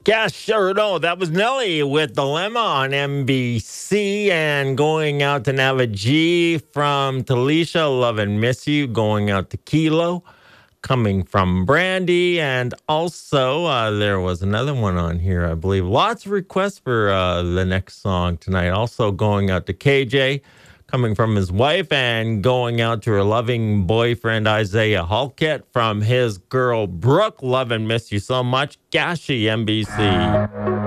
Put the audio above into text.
Yeah, sure. No, that was Nelly with Dilemma on NBC and going out to Navaji from Talisha, Love and Miss You, going out to Kilo, coming from Brandy. And also, there was another one on here, I believe. Lots of requests for the next song tonight. Also, going out to KJ, coming from his wife, and going out to her loving boyfriend, Isaiah Halkett, from his girl, Brooke. Love and Miss You so much. Gashi, NBC.